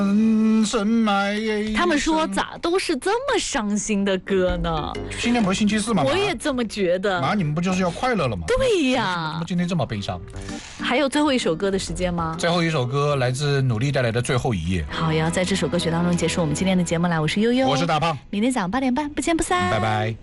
他们说咋都是这么伤心的歌呢？ 今天不是星期四吗？ 我也这么觉得。 妈，你们不就是要快乐了吗？ 对呀。 怎么今天这么悲伤？ 还有最后一首歌的时间吗？ 最后一首歌来自努力带来的《最后一页》。 好，也要在这首歌曲当中结束我们今天的节目啦。我是悠悠， 我是大胖， 明天早上8点半不见不散， 拜拜。